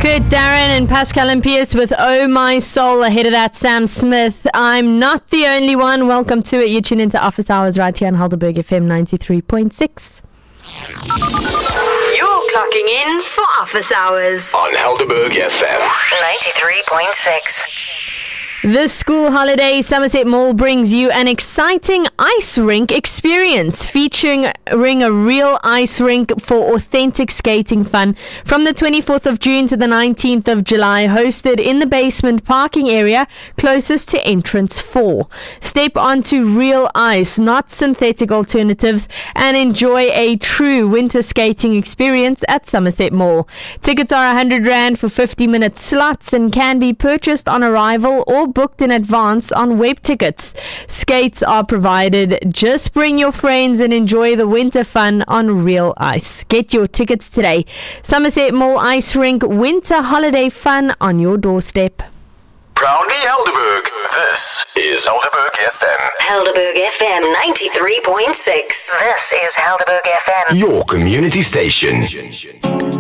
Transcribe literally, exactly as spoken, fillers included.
Fit Darren and Pascal and Pierce with Oh My Soul. Ahead of that, Sam Smith. I'm not the only one. Welcome to it. You tune into Office Hours right here on Helderberg F M ninety-three point six. You're clocking in for Office Hours on Helderberg F M ninety-three point six. This school holiday, Somerset Mall brings you an exciting ice rink experience featuring a real ice rink for authentic skating fun from the twenty-fourth of June to the nineteenth of July, hosted in the basement parking area closest to entrance four. Step onto real ice, not synthetic alternatives, and enjoy a true winter skating experience at Somerset Mall. Tickets are one hundred rand for fifty minute slots and can be purchased on arrival or booked in advance on web tickets. Skates are provided. Just bring your friends and enjoy the winter fun on real ice. Get your tickets today. Somerset Mall Ice Rink, winter holiday fun on your doorstep. Proudly Helderberg. This is Helderberg F M. Helderberg F M ninety-three point six. This is Helderberg F M. Your community station.